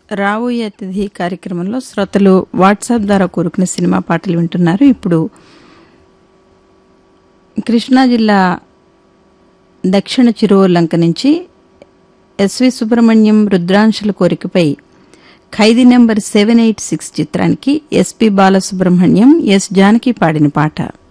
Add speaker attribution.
Speaker 1: రాబోయే అతిథి కార్యక్రమంలో శ్రోతలు వాట్సాప్ ద్వారా కోరుకునే సినిమా పాటలు వింటున్నారు. ఇప్పుడు కృష్ణా జిల్లా దక్షిణ చిరువల్లంక నుంచి ఎస్వి సుబ్రహ్మణ్యం రుద్రాంశుల కోరికపై ఖైదీ నెంబర్ 786 చిత్రానికి ఎస్పి బాలసుబ్రహ్మణ్యం, ఎస్ జానకి పాడిన పాట.